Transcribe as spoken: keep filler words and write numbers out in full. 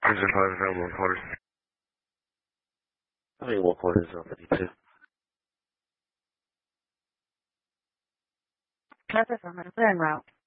Prison five available in quarters. Available quarters zero fifty-two. That's affirmative. They're en route.